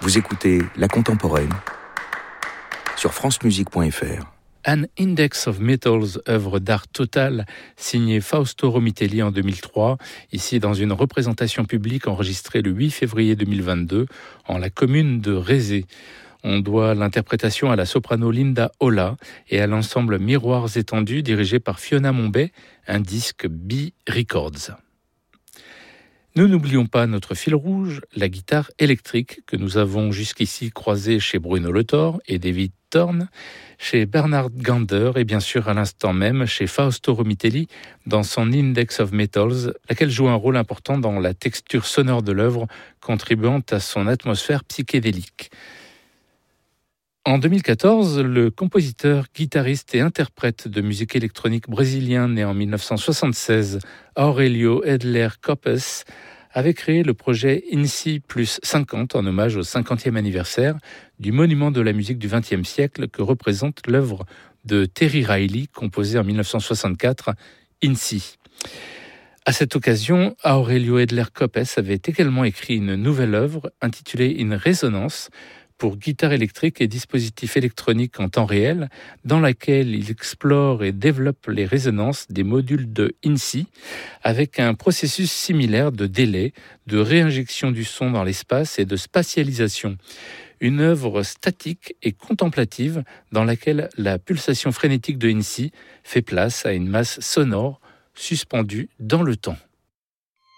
Vous écoutez La Contemporaine sur francemusique.fr. An Index of Metals, œuvre d'art totale, signée Fausto Romitelli en 2003, ici dans une représentation publique enregistrée le 8 février 2022 en la commune de Rezé. On doit l'interprétation à la soprano Linda Ola et à l'ensemble Miroirs étendus dirigé par Fiona Mombay, un disque B Records. Nous n'oublions pas notre fil rouge, la guitare électrique que nous avons jusqu'ici croisée chez Bruno Le Thor et David Thorne, chez Bernard Gander et bien sûr à l'instant même chez Fausto Romitelli dans son Index of Metals, laquelle joue un rôle important dans la texture sonore de l'œuvre, contribuant à son atmosphère psychédélique. En 2014, le compositeur, guitariste et interprète de musique électronique brésilien né en 1976, Aurélio Edler Copes, avait créé le projet INSI plus 50 en hommage au 50e anniversaire du monument de la musique du XXe siècle que représente l'œuvre de Terry Riley, composée en 1964, INSI. À cette occasion, Aurélio Edler Copes avait également écrit une nouvelle œuvre intitulée In Résonance, pour guitare électrique et dispositifs électroniques en temps réel, dans laquelle il explore et développe les résonances des modules de INSI avec un processus similaire de délai, de réinjection du son dans l'espace et de spatialisation. Une œuvre statique et contemplative dans laquelle la pulsation frénétique de INSI fait place à une masse sonore suspendue dans le temps.